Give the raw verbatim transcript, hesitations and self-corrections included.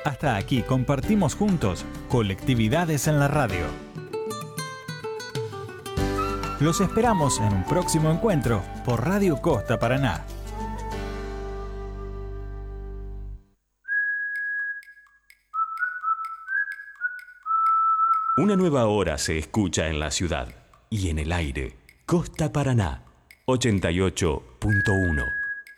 Hasta aquí compartimos juntos Colectividades en la Radio. Los esperamos en un próximo encuentro por Radio Costa Paraná. Una nueva hora se escucha en la ciudad y en el aire. Costa Paraná, ochenta y ocho punto uno.